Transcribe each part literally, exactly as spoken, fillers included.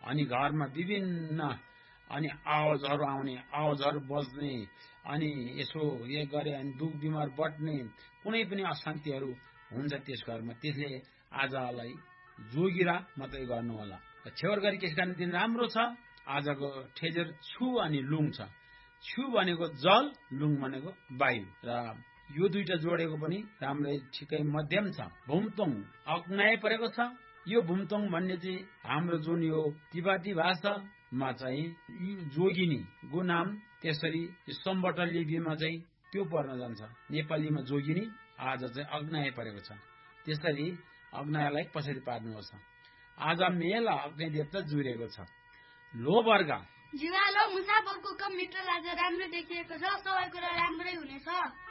अनि घरमा विभिन्न अनि आवाजहरू आउने, आवाजहरू बज्ने, अनि यसो यो गरे अनि दुख बिमार बट्ने, कुनै पनि अशान्तिहरू हुन्छ त्यस घरमा। त्यसले आजलाई जोगिरा मात्रै गर्नु होला। छेवर गरी त्यस कारण दिन राम्रो छ। आजको ठेजर छु अनि लुङ छ। छु भनेको जल, लुङ भनेको वायु, र यो दुईटा जोडेको पनि राम्रै ठिकै मध्यम छ। भुमतोङ अग्नाय परेको छ। यो भुमतोङ भन्ने चाहिँ हाम्रो जुन यो तिब्बती भाषामा चाहिँ जोगिनी गो नाम, त्यसरी सम्बट लिपिमा चाहिँ त्यो पर्न जान्छ। नेपालीमा जोगिनी आज चाहिँ अग्नाय परेको छ। त्यसरी अग्नायलाई पछाडि पार्नुपर्छ। आज मेला अग्नि देवता जुरेको छ। लो वर्ग जिवालो मुसाफरको कम मिटर आज राम्रो देखिएको छ। सबै कुरा राम्रै हुनेछ।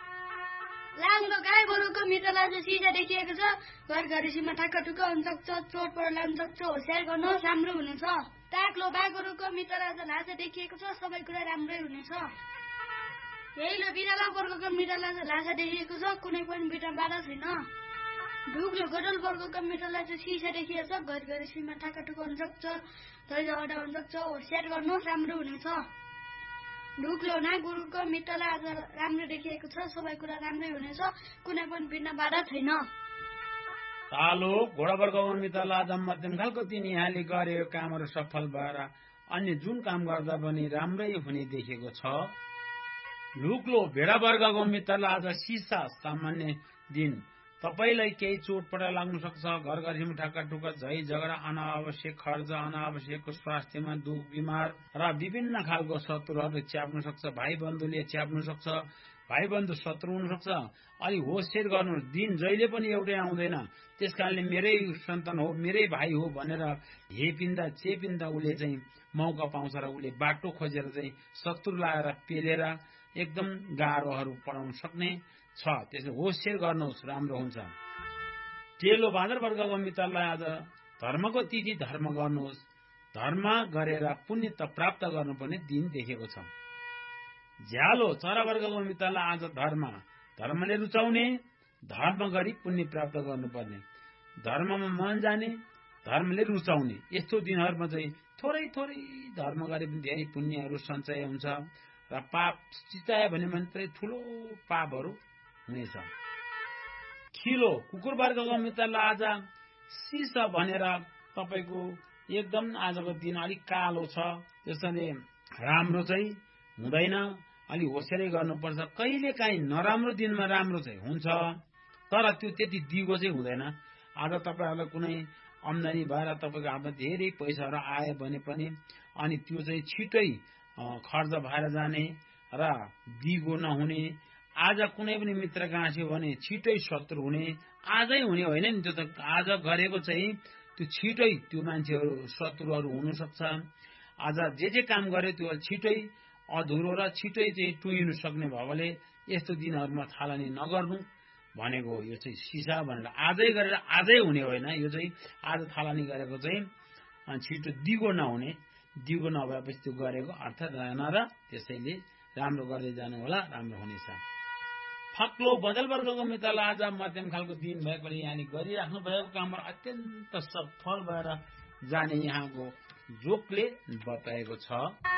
राम्रो गाई गोरुको मिटर आज सिधा देखिएको छ। घर घरेसीमा ठाक्काटुक्का हुन सक्छ। चोट पर लाग्न सक्छ। होसियार गर्नुहोस्, राम्रो हुनेछ। टाक्लो बागोरुको मिटर आज लासा देखिएको छ। सबै कुरा राम्रै हुनेछ। यही लो बिरालो वर्गको मिटर आज लासा देखिएको छ। कुनै पनि बिटा बाधा छैन। ढुक्लो गडल वर्गको मिटरलाई चाहिँ सिसा देखिएको छ। घर घरेसीमा ठाक्काटुक्का हुन सक्छ। धैर्य हुन सक्छ। होसियार गर्नुहोस्, राम्रो हुनेछ। ढुक्लो नागुरुको मिटरलाई आज राम्रो देखिएको छ। सबै कुरा राम्रै हुनेछ। कुनै पनि बिना बाधा छैन। तालो घोडा वर्गको मिटरलाई आज मध्यम खालको तिनीहरूले गरेको कामहरू सफल भएर अन्य जुन काम गर्दा पनि राम्रै हुने देखेको छ। लुक्लो भेडा वर्गको मित्रलाई आज सिसा सामान्य दिन। तपाईलाई केही चोटपटक लाग्न सक्छ। घर घरेसीमा ठाक्काटुक्का, झै झगडा, अनावश्यक खर्च, अनावश्यक स्वास्थ्यमा दुख बिमार र विभिन्न खालको शत्रुहरू च्याप्न सक्छ। भाइ बन्धुले च्याप्न सक्छ। भाइ बन्धु शत्रु हुन सक्छ। अलि होसियार गर्नु। दिन जहिले पनि एउटै आउँदैन। त्यसकारणले मेरै सन्तान हो, मेरै भाइ हो भनेर हेपिन्दा चेपिन्दा उसले चाहिँ मौका पाउँछ र उसले बाटो खोजेर चाहिँ शत्रु लगाएर पेलेर एकदम गाह्रोहरू पढाउन सक्ने छ। त्यसले होसियार गर्नुहोस्, राम्रो हुन्छ। टेलो भादर वर्गको मित्रलाई आज धर्मको तिथि धर्म गर्नुहोस्। धर्म गरेर पुण्य त प्राप्त गर्नुपर्ने दिन देखेको छ। झ्यालो चरा वर्गको मित्रलाई आज धर्म, धर्मले रुचाउने, धर्म गरी पुण्य प्राप्त गर्नुपर्ने, धर्ममा मन जाने, धर्मले रुचाउने यस्तो दिनहरूमा चाहिँ थोरै थोरै धर्म गरे पनि धेरै पुण्यहरू सञ्चय हुन्छ र पाप चितायो भने मात्रै ठुलो पापहरू हुनेछ। खिलो कुकुर वर्गको मित्रलाई आज सिस भनेर तपाईको एकदम आजको दिन अलिक कालो छ। त्यसैले राम्रो चाहिँ हुँदैन। अलि होसियारी गर्नुपर्छ। कहिले काहीँ नराम्रो दिनमा राम्रो चाहिँ हुन्छ, तर त्यो त्यति दिगो चाहिँ हुँदैन। आज तपाईहरुलाई कुनै आम्दानी भएर तपाईको हातमा धेरै पैसाहरू आयो भने पनि अनि त्यो चाहिँ छिटै खर्च भएर जाने र दिगो नहुने। आज कुनै पनि मित्र गाँस्यो भने छिटै शत्रु हुने। आजै हुने होइन नि, त्यो त आज गरेको चाहिँ त्यो छिटै त्यो मान्छेहरू शत्रुहरू हुन सक्छ। आज जे जे काम गरे त्यो छिटै अधुरो र छिटै चाहिँ टुइनु सक्ने भएकोले यस्तो दिनहरूमा थालनी नगर्नु भनेको। यो चाहिँ सिसा भनेर आजै गरेर आजै हुने होइन। यो चाहिँ आज थालनी गरेको चाहिँ छिटो दिगो नहुने, दिगो नभएपछि त्यो गरेको अर्थ रहेन र त्यसैले राम्रो गर्दै जानु होला, राम्रो हुनेछ। फक्लो बदल वर्गको मित्रलाई आज मध्यम खालको दिन भएकोले यहाँले गरिराख्नु भएको कामहरू अत्यन्त सफल भएर जाने यहाँको जोकले बताएको छ।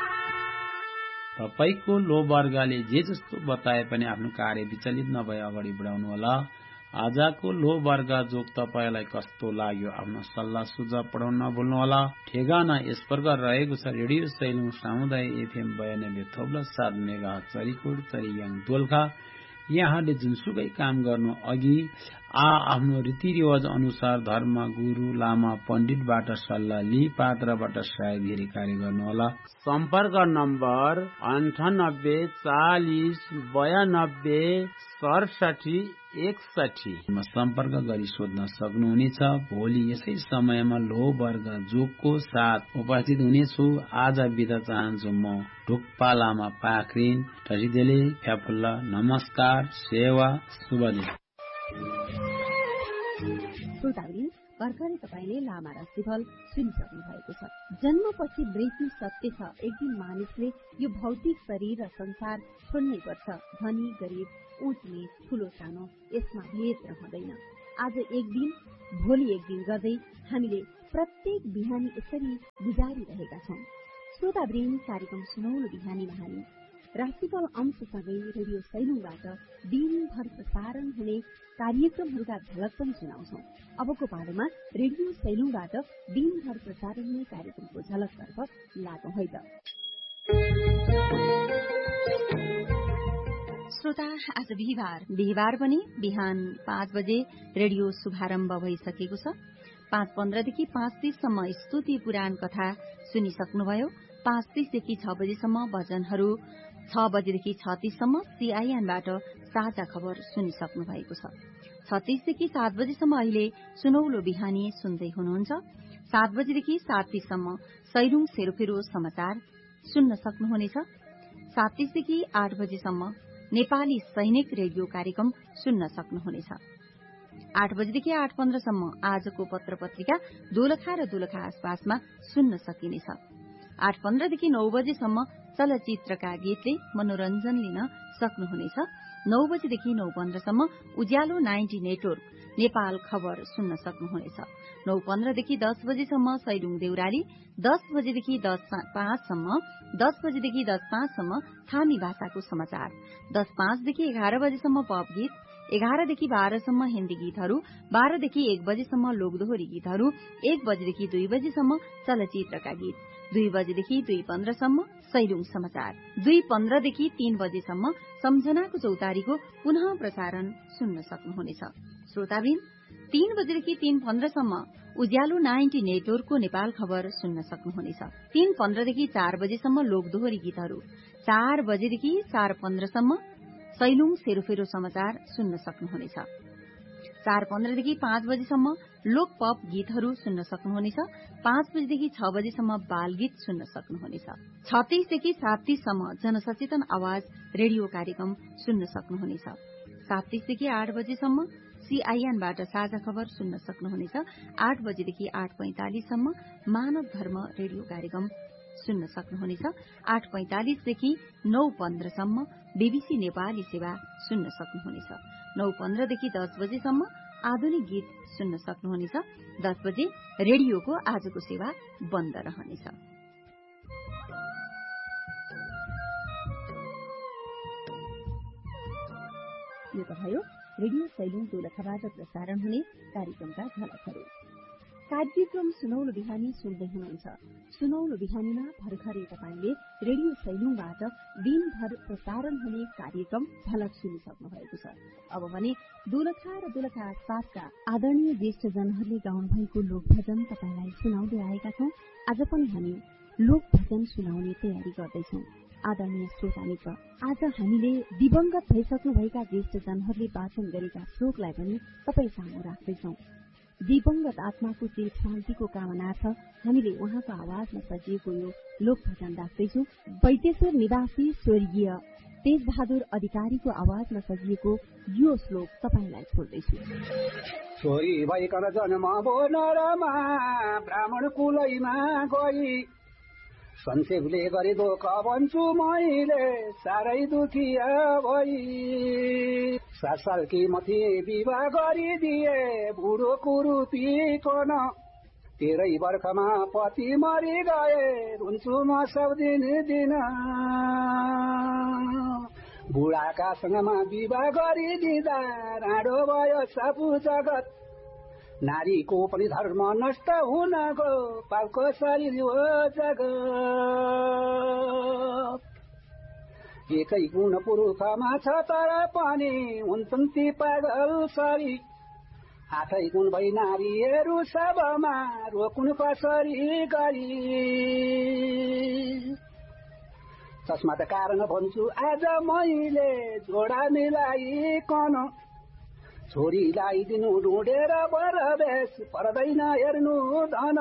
तपाईको लो वर्गले जे जस्तो बताए पनि आफ्नो कार्य विचलित नभए अगाडि बढाउनु होला। आजको लो वर्ग जोक तपाईलाई कस्तो लाग्यो आफ्नो सल्लाह सुझाव पठाउन नभुल्नु होला। ठेगाना यस प्रकार रहेको छ। रेडियो सैलुङ सामुदायिक एफएम बयानब्बे थोप्लो सात मेगा चरीकोट चरीयाङ दोलखा। यहाँले जुनसुकै काम गर्नु अघि आ आफ्नो रीतिरिवाज अनुसार धर्म गुरु लामा पण्डितबाट सल्लाह लिई पात्रबाट सहायता कार्य गर्नुहोला। सम्पर्क नम्बर अन्ठानब्बे चालिस बयानब्बे सडसठी एकसठी मा सम्पर्क गरी सोध्न सक्नुहुनेछ। भोलि यसै समयमा लो वर्ग जोगको साथ उपस्थित हुनेछु। आज बिदा चाहन्छु म ढुक्पा लामा पाखरिन ठसिदेले फ्याफुल्ला। नमस्कार, सेवा, शुभ दिन। भर्खरै तपाईँले लामा राशिफल सुनिसक्नु भएको छ। जन्मपछि मृत्यु सत्य छ। एक दिन मानिसले यो भौतिक शरीर र संसार छोड्नै पर्छ। धनी गरिब, उच नीच, ठूलो सानो यसमा भेद रहँदैन। आज एक दिन, भोलि एक दिन गर्दै हामीले प्रत्येक बिहानी यसरी गुजारिरहेका छौं। श्रोतावृन्द, कार्यक्रम सुनौलो बिहानीमा हामी राष्ट्रियल अंशसँगै रेडियो सैलुङबाट दिनभर प्रसारण हुने कार्यक्रमहरूका झलक पनि सुनाउँछौं। अबको पालोमा रेडियो सैलुङबाट दिनभर प्रसारण हुने कार्यक्रमको झलकतर्फ लागौं है त। श्रोता, आज बिहिबार बिहिबार पनि बिहान पाँच बजे रेडियो शुभारम्भ भइसकेको छ। पाँच पन्ध्रदेखि पाँच तीससम्म स्तुति पुराण कथा सुनिसक्नुभयो। पाँच तीसदेखि छ बजेसम्म भजनहरू, छ बजेदेखि छ तीससम्म सीआईएनबाट साझा खबर सुनिसक्नु भएको छ। छ तीसदेखि सात बजेसम्म अहिले सुनौलो बिहानी सुन्दै हुनुहुन्छ। सात बजेदेखि सात तीससम्म सैलुङ सेरोफेरो समाचार सुन्न सक्नुहुनेछ। सात तीसदेखि आठ बजेसम्म नेपाली सैनिक रेडियो कार्यक्रम सुन्न सक्नुहुनेछ। आठ बजेदेखि आठ पन्ध्रसम्म आजको पत्र पत्रिका दोलखा र दोलखा आसपासमा सुन्न सकिनेछ। आठ पन्ध्रदेखि नौ बजेसम्म चलचित्रका गीतले मनोरञ्जन लिन सक्नुहुनेछ। नौ बजेदेखि नौ पन्ध्रसम्म उज्यालो नाइन्टी नेटवर्क नेपाल खबर सुन्न सक्नुहुनेछ। नौ पन्ध्रदेखि दस बजेसम्म सैलुङ देउराली, दस बजेदेखि दस पाँचसम्म दस बजेदेखि दस पाँचसम्म थामी भाषाको समाचार, दस पाँचदेखि एघार बजेसम्म पप गीत, एघारदेखि बाह्रसम्म हिन्दी गीतहरू, बाह्रदेखि एक बजेसम्म लोकदोहोरी गीतहरू, एक बजेदेखि दुई बजेसम्म चलचित्रका गीत, दुई बजेदेखि दुई पन्ध्रसम्म सैलुङ समाचार, दुई पन्ध्रदेखि तीन बजेसम्म सम्झनाको चौतारीको पुनः प्रसारण सुन्न सक्नुहुनेछ। श्रोताबिन, तीन बजेदेखि तीन पन्ध्रसम्म उज्यालो नाइन्टी नेटवर्कको नेपाल खबर सुन्न सक्नुहुनेछ। तीन पन्ध्रदेखि चार बजेसम्म लोकदोहोरी गीतहरू, चार बजेदेखि चार पन्ध्रसम्म सैलुङ सेरोफेरो समाचार सुन्न सक्नुहुनेछ। चार पन्ध्रदेखि पाँच बजेसम्म लोक पप गीतहरू सुन्न सक्नुहुनेछ। पाँच बजेदेखि छ बजेसम्म बाल गीत सुन्न सक्नुहुनेछ। छत्तीसदेखि सात तीससम्म जनसचेतन आवाज रेडियो कार्यक्रम सुन्न सक्नुहुनेछ। सात तीसदेखि आठ बजेसम्म सीआईएनबाट साझा खबर सुन्न सक्नुहुनेछ। आठ बजेदेखि आठ पैंतालिससम्म मानव धर्म रेडियो कार्यक्रम सुन्न सक्नुहुनेछ। आठ पैंतालिसदेखि नौ पन्ध्रसम्म बीबीसी नेपाली सेवा सुन्न सक्नुहुनेछ। नौ पन्ध्रदेखि दस बजेसम्म आधुनिक गीत सुन्न सक्नुहुनेछ। दस बजे रेडियोको आजको सेवा बन्द रहनेछ। यो त भयो रेडियो सैलुङ दोलखाबाट प्रसारण हुने कार्यक्रमका झलकहरू। कार्यक्रम सुनौलो बिहानी सुन्दै हुनुहुन्छ। सुनौलो बिहानीमा भर्खरै तपाईँले रेडियो सैलुङबाट दिनभर प्रसारण हुने कार्यक्रम झलक सुनिसक्नु भएको छ। अब भने दोलखा र दोलखा आसपासका आदरणीय ज्येष्ठजनहरूले गाउनु भएको लोकभजन तपाईँलाई सुनाउँदै आएका छौं। आज पनि हामी लोकभजन सुनाउने तयारी गर्दैछौं। आदरणीय श्रोता मित्र, आज हामीले दिवंगत भइसक्नुभएका ज्येष्ठजनहरूले वाचन गरेका श्लोकलाई पनि तपाईँ सामु राख्दैछौं। दिवंगत आत्माको चिर शान्तिको कामनार्थ हामीले उहाँको आवाजमा सजिएको यो लोकभजन राख्दैछौं। वैदेश्वर निवासी स्वर्गीय तेजबहादुर अधिकारीको आवाजमा सजिएको यो श्लोक तपाईँलाई छोड्दैछु। छोरी भइकन जन्म भो नरमा ब्राह्मण कुलैमा गई, संक्षेपले गरे दुःख भन्छु मैले साह्रै दुखिया भई। सात सालकी मथि विवाह गरिदिए बुढो कुरुतीकन, तेह्रै वर्षमा पति मरि गए रुन्छु म सब दिन दिन। बुढाका सँगमा विवाह गरिदिँदा राडो भयो सापु जगत, नारीको पनि धर्म नष्ट हुनको पापको शरीर हो जगत। एकै गुण पुरुषमा छ तर पनि हुन्छन् ती पागल सरी, आठै गुण भई नारीहरू सबमा रोक्नु कसरी गरी। चस्मा त कारण भन्छु आज मैले जोडा मिलाइकन, छोरीलाई दिनु ढुँडेर बरबेस पर्दैन हेर्नु धन।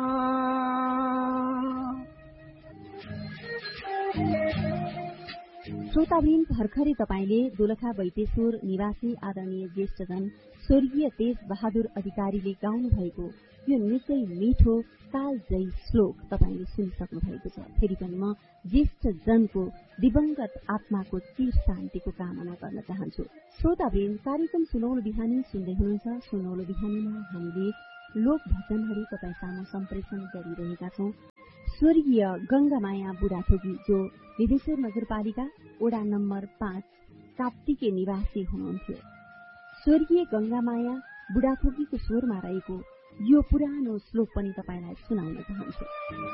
श्रोताबिन, भर्खरै तपाईँले दोलखा वैदेश्वर निवासी आदरणीय ज्येष्ठजन स्वर्गीय तेज बहादुर अधिकारीले गाउनु भएको यो निकै मिठो कालजयी श्लोक तपाईँले सुनिसक्नु भएको छ। फेरि पनि म ज्येष्ठजनको दिवंगत आत्माको चिर शान्तिको कामना गर्न चाहन्छु। श्रोताबिन, कार्यक्रम सुनौलो बिहानी सुन्दै हुनुहुन्छ। सुनौलो बिहानीमा हामीले लोक भजनहरू तपाईँ सामु सम्प्रेषण गरिरहेका छौं। स्वर्गीय गंगामाया बुढाथोकी जो विदेश्वर नगरपालिका वडा नम्बर पाँच काप्तिके निवासी हुनुहुन्थ्यो। स्वर्गीय गंगामाया बुढाथोकीको स्वरमा रहेको यो पुरानो श्लोक पनि तपाईलाई सुनाउन चाहन्छु।